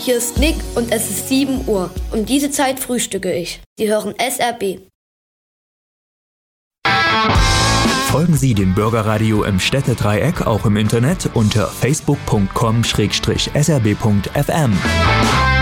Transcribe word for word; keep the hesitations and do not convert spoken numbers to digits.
hier ist Nick und es ist sieben Uhr. Um diese Zeit frühstücke ich. Sie hören S R B. Folgen Sie dem Bürgerradio im Städtedreieck auch im Internet unter facebook punkt com slash s r b punkt f m.